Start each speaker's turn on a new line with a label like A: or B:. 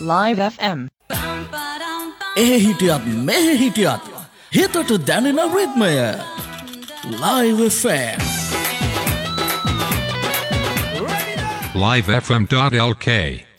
A: Live FM.
B: හිටියත් මෙහෙ හිටියත් හිතට දැනෙන රිද්මය Live FM.
C: livefm.lk